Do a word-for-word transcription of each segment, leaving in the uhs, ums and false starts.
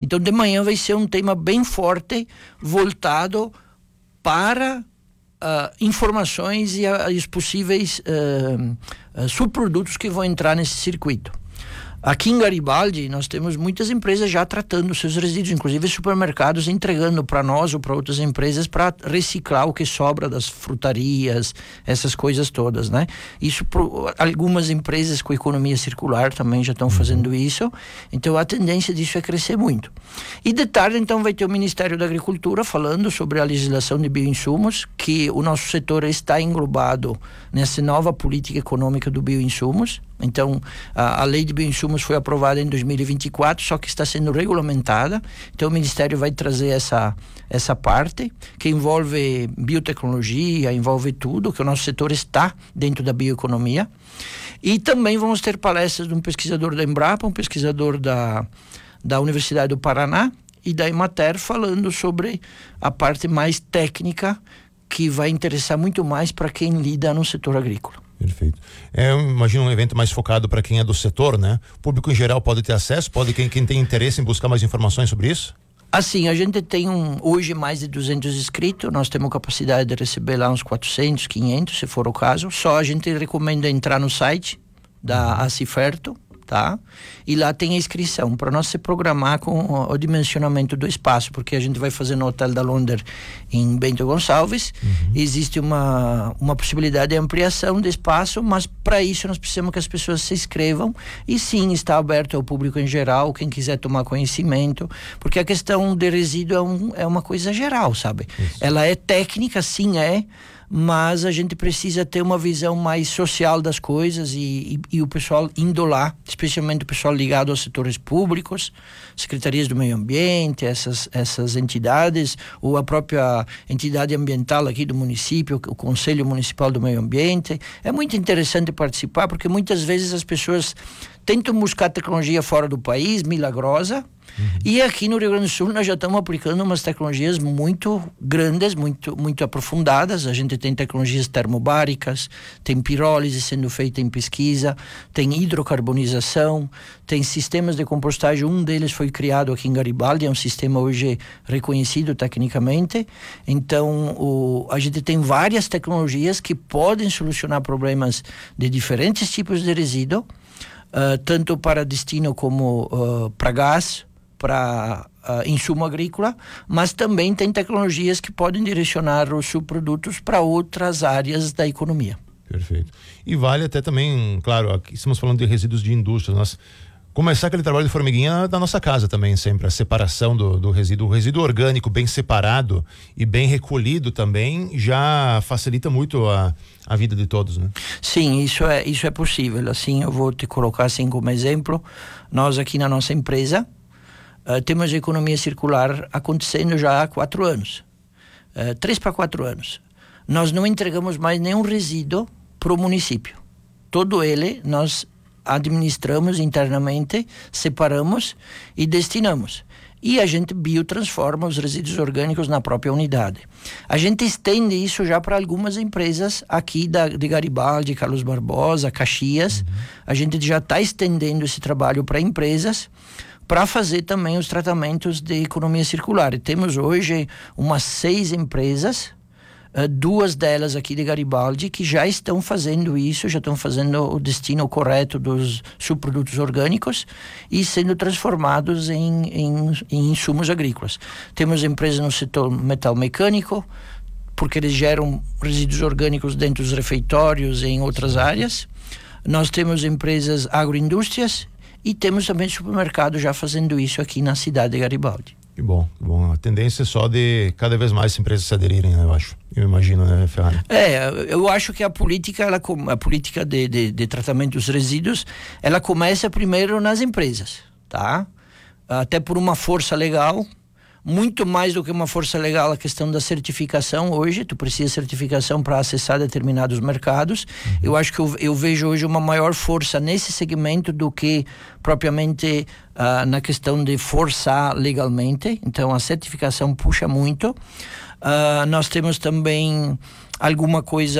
Então de manhã vai ser um tema bem forte, voltado para uh, informações e, a, e os possíveis uh, uh, subprodutos que vão entrar nesse circuito. Aqui em Garibaldi nós temos muitas empresas já tratando seus resíduos, inclusive supermercados entregando para nós ou para outras empresas para reciclar o que sobra das frutarias, essas coisas todas, né? Isso, pro, algumas empresas com economia circular também já estão fazendo isso, então a tendência disso é crescer muito. E de tarde então vai ter o Ministério da Agricultura falando sobre a legislação de bioinsumos, que o nosso setor está englobado nessa nova política econômica do bioinsumos. Então, a, a lei de bioinsumos foi aprovada em dois mil e vinte e quatro, só que está sendo regulamentada. Então, o Ministério vai trazer essa, essa parte, que envolve biotecnologia, envolve tudo, que o nosso setor está dentro da bioeconomia. E também vamos ter palestras de um pesquisador da Embrapa, um pesquisador da, da Universidade do Paraná e da Emater, falando sobre a parte mais técnica, que vai interessar muito mais para quem lida no setor agrícola. Perfeito. É, eu imagino um evento mais focado para quem é do setor, né? O público em geral pode ter acesso, pode quem, quem tem interesse em buscar mais informações sobre isso? Assim, a gente tem um, hoje mais de duzentos inscritos, nós temos capacidade de receber lá uns quatrocentos, quinhentos, se for o caso. Só a gente recomenda entrar no site da Aciferto, tá? E lá tem a inscrição para nós se programar com o, o dimensionamento do espaço, porque a gente vai fazer no Hotel da Londres em Bento Gonçalves. Uhum. Existe uma, uma possibilidade de ampliação de espaço, mas para isso nós precisamos que as pessoas se inscrevam, e sim, está aberto ao público em geral, quem quiser tomar conhecimento, porque a questão de resíduo é, um, é uma coisa geral, sabe? Isso. Ela é técnica, sim é, mas a gente precisa ter uma visão mais social das coisas, e, e, e o pessoal indo lá, especialmente o pessoal ligado aos setores públicos, secretarias do meio ambiente, essas, essas entidades, ou a própria entidade ambiental aqui do município, o Conselho Municipal do Meio Ambiente. É muito interessante participar, porque muitas vezes as pessoas tentam buscar tecnologia fora do país, milagrosa. Uhum. E aqui no Rio Grande do Sul nós já estamos aplicando umas tecnologias muito grandes, muito, muito aprofundadas. A gente tem tecnologias termobáricas, tem pirólise sendo feita em pesquisa, tem hidrocarbonização, tem sistemas de compostagem. Um deles foi criado aqui em Garibaldi, é um sistema hoje reconhecido tecnicamente. Então o, a gente tem várias tecnologias que podem solucionar problemas de diferentes tipos de resíduo, uh, tanto para destino como uh, para gás, para uh, insumo agrícola, mas também tem tecnologias que podem direcionar os subprodutos para outras áreas da economia. Perfeito. E vale até também, claro, aqui estamos falando de resíduos de indústria, nós começar aquele trabalho de formiguinha da nossa casa também, sempre a separação do, do resíduo, o resíduo orgânico bem separado e bem recolhido também já facilita muito a, a vida de todos, né? Sim, isso é, isso é possível. Assim, eu vou te colocar assim como exemplo, nós aqui na nossa empresa Uh, temos a economia circular acontecendo já há quatro anos. Uh, três para quatro anos. Nós não entregamos mais nenhum resíduo para o município. Todo ele nós administramos internamente, separamos e destinamos. E a gente biotransforma os resíduos orgânicos na própria unidade. A gente estende isso já para algumas empresas aqui da, de Garibaldi, Carlos Barbosa, Caxias. Uhum. A gente já está estendendo esse trabalho para empresas, para fazer também os tratamentos de economia circular. E temos hoje umas seis empresas, uh, duas delas aqui de Garibaldi, que já estão fazendo isso, já estão fazendo o destino correto dos subprodutos orgânicos e sendo transformados em, em, em insumos agrícolas. Temos empresas no setor metal mecânico, porque eles geram resíduos orgânicos dentro dos refeitórios e em outras áreas. Nós temos empresas agroindústrias, e temos também supermercado já fazendo isso aqui na cidade de Garibaldi. Que bom, que bom. A tendência é só de cada vez mais empresas se aderirem, né, eu acho. Eu imagino, né, Ferrari? É, eu acho que a política, ela, a política de, de, de tratamento dos resíduos, ela começa primeiro nas empresas, tá? Até por uma força legal, muito mais do que uma força legal a questão da certificação hoje. Tu precisa de certificação para acessar determinados mercados. Uhum. Eu acho que eu, eu vejo hoje uma maior força nesse segmento do que propriamente uh, na questão de forçar legalmente. Então a certificação puxa muito. Uh, nós temos também alguma coisa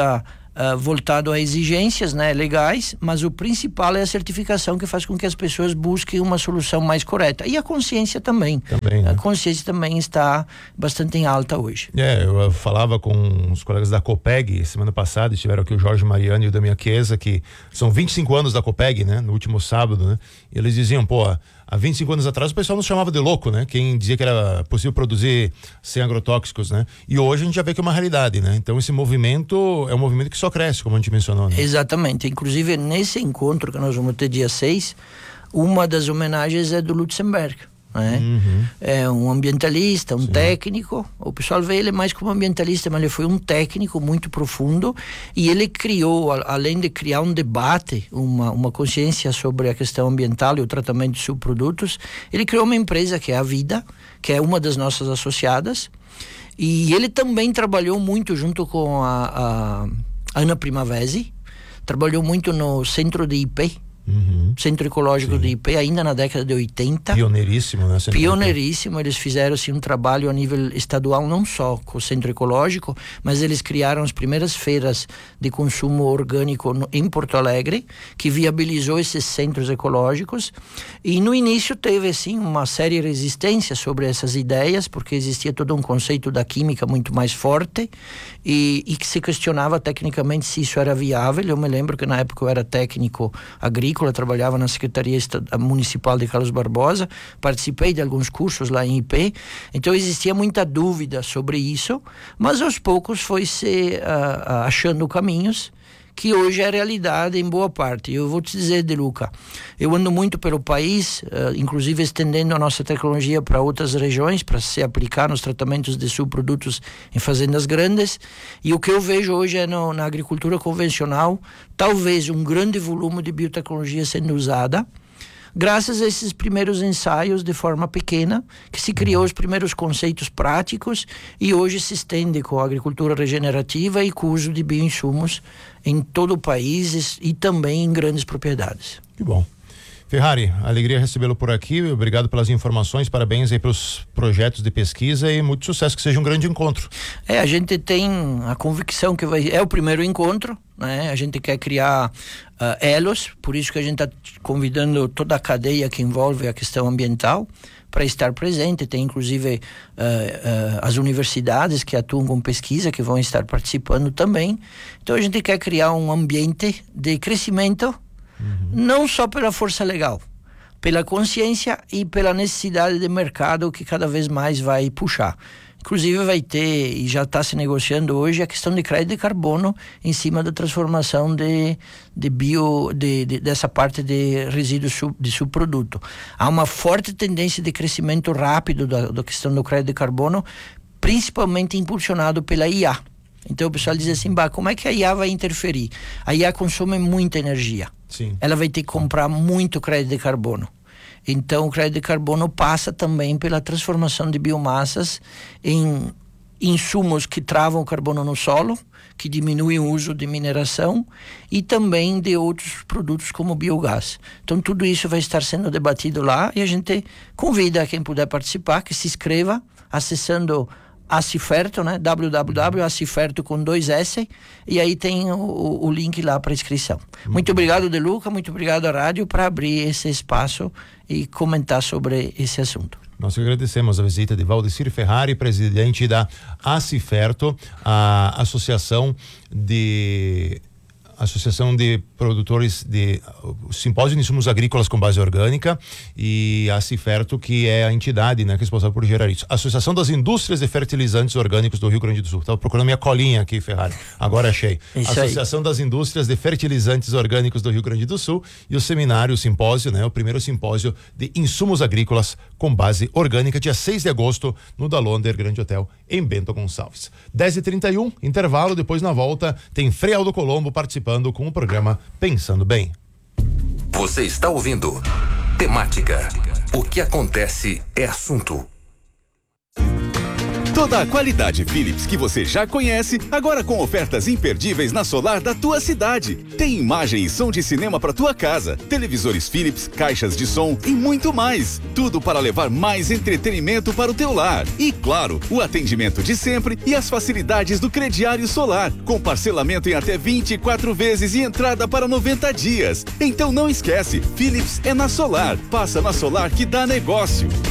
uh, voltado a exigências, né, legais, mas o principal é a certificação, que faz com que as pessoas busquem uma solução mais correta. E a consciência também. Também, né? A consciência também está bastante em alta hoje. É, eu falava com os colegas da Copeg semana passada, estiveram aqui o Jorge Mariano e o Damian Chiesa, que são vinte e cinco anos da Copeg, né? No último sábado, né? E eles diziam, pô, há vinte e cinco anos atrás o pessoal nos chamava de louco, né? Quem dizia que era possível produzir sem agrotóxicos, né? E hoje a gente já vê que é uma realidade, né? Então esse movimento é um movimento que só cresce, como a gente mencionou, né? Exatamente. Inclusive, nesse encontro que nós vamos ter dia seis, uma das homenagens é do Lutzenberg, né? Uhum. É um ambientalista, um Sim. técnico. O pessoal vê ele mais como ambientalista, mas ele foi um técnico muito profundo, e ele criou, além de criar um debate, uma, uma consciência sobre a questão ambiental e o tratamento de subprodutos, ele criou uma empresa que é a Vida, que é uma das nossas associadas, e ele também trabalhou muito junto com a, a Ana Primavesi, trabalhou muito no centro de I P, Uhum. Centro Ecológico Sim. de I P, ainda na década de oitenta. Pioneiríssimo, né? Sempre Pioneiríssimo. Eles fizeram assim, um trabalho a nível estadual, não só com o Centro Ecológico, mas eles criaram as primeiras feiras de consumo orgânico no, em Porto Alegre, que viabilizou esses centros ecológicos. E no início teve assim, uma séria resistência sobre essas ideias, porque existia todo um conceito da química muito mais forte, e, e que se questionava tecnicamente se isso era viável. Eu me lembro que na época eu era técnico agrícola, trabalhava na Secretaria Municipal de Carlos Barbosa, participei de alguns cursos lá em I P, então existia muita dúvida sobre isso, mas aos poucos foi se uh, achando caminhos, que hoje é realidade em boa parte. Eu vou te dizer, De Luca, eu ando muito pelo país, uh, inclusive estendendo a nossa tecnologia para outras regiões, para se aplicar nos tratamentos de subprodutos em fazendas grandes, e o que eu vejo hoje é no, na agricultura convencional, talvez um grande volume de biotecnologia sendo usada, graças a esses primeiros ensaios de forma pequena, que se criou os primeiros conceitos práticos, e hoje se estende com a agricultura regenerativa e com o uso de bioinsumos em todo o país e também em grandes propriedades. Que bom. Ferrari, alegria recebê-lo por aqui, obrigado pelas informações, parabéns aí pelos projetos de pesquisa e muito sucesso, que seja um grande encontro. É, a gente tem a convicção que vai, é o primeiro encontro, né? A gente quer criar uh, elos, por isso que a gente está convidando toda a cadeia que envolve a questão ambiental para estar presente. Tem inclusive uh, uh, as universidades que atuam com pesquisa que vão estar participando também. Então a gente quer criar um ambiente de crescimento, uhum. não só pela força legal, pela consciência e pela necessidade de mercado que cada vez mais vai puxar. Inclusive vai ter, e já está se negociando hoje, a questão de crédito de carbono em cima da transformação de, de bio, de, de, dessa parte de resíduos sub, de subproduto. Há uma forte tendência de crescimento rápido da, da questão do crédito de carbono, principalmente impulsionado pela I A. Então o pessoal diz assim, bah, como é que a I A vai interferir? A I A consome muita energia. Sim. Ela vai ter que comprar muito crédito de carbono. Então o crédito de carbono passa também pela transformação de biomassas em insumos que travam o carbono no solo, que diminuem o uso de mineração, e também de outros produtos como biogás. Então tudo isso vai estar sendo debatido lá, e a gente convida quem puder participar que se inscreva acessando Aciferto, né? w w w ponto aciferto com dois S, e aí tem o, o link lá para inscrição. Muito, muito obrigado, De Luca, muito obrigado à rádio por abrir esse espaço e comentar sobre esse assunto. Nós agradecemos a visita de Valdecir Ferrari, presidente da Aciferto, a Associação de Associação de Produtores de Simpósio de Insumos Agrícolas com Base Orgânica, e a Aciferto, que é a entidade, né, responsável por gerar isso. Associação das Indústrias de Fertilizantes Orgânicos do Rio Grande do Sul. Estava procurando minha colinha aqui, Ferrari. Agora achei. Isso Associação aí. das Indústrias de Fertilizantes Orgânicos do Rio Grande do Sul, e o seminário, o simpósio, né, o primeiro simpósio de insumos agrícolas com base orgânica, dia seis de agosto, no Dalonder Grande Hotel, em Bento Gonçalves. dez e trinta e um, intervalo, depois na volta tem Frei Aldo Colombo participando com o programa Pensando Bem. Você está ouvindo Temática. O que acontece é assunto. Toda a qualidade Philips que você já conhece, agora com ofertas imperdíveis na Solar da tua cidade. Tem imagem e som de cinema para tua casa, televisores Philips, caixas de som e muito mais. Tudo para levar mais entretenimento para o teu lar. E claro, o atendimento de sempre e as facilidades do crediário Solar, com parcelamento em até vinte e quatro vezes e entrada para noventa dias. Então não esquece, Philips é na Solar. Passa na Solar que dá negócio.